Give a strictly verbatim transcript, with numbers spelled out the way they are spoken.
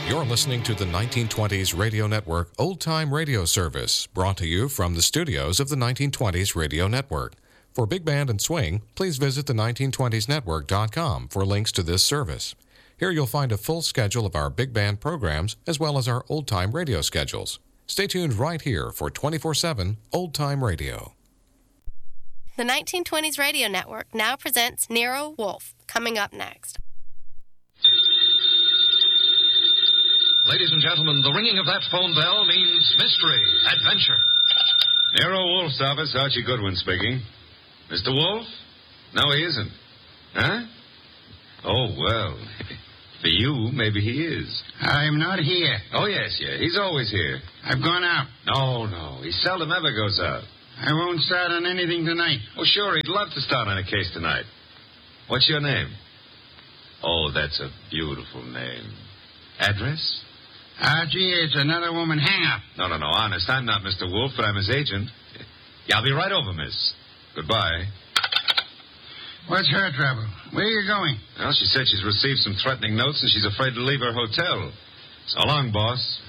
You're listening to the nineteen twenties Radio Network Old Time Radio Service, brought to you from the studios of the nineteen twenties Radio Network. For Big Band and Swing, please visit the nineteen twenties network dot com for links to this service. Here you'll find a full schedule of our big band programs as well as our old-time radio schedules. Stay tuned right here for twenty-four seven Old Time Radio. The nineteen twenties Radio Network now presents Nero Wolfe, coming up next. Ladies and gentlemen, the ringing of that phone bell means mystery, adventure. Nero Wolfe's office, Archie Goodwin speaking. Mister Wolfe? No, he isn't. Huh? Oh, well, for you, maybe he is. I'm not here. Oh, yes, yeah, he's always here. I've gone out. No, no, he seldom ever goes out. I won't start on anything tonight. Oh, sure, he'd love to start on a case tonight. What's your name? Oh, that's a beautiful name. Address? Archie, it's another woman hang-up. No, no, no, honest, I'm not Mister Wolfe, but I'm his agent. Yeah, I'll be right over, miss. Goodbye. What's her trouble? Where are you going? Well, she said she's received some threatening notes and she's afraid to leave her hotel. So long, boss.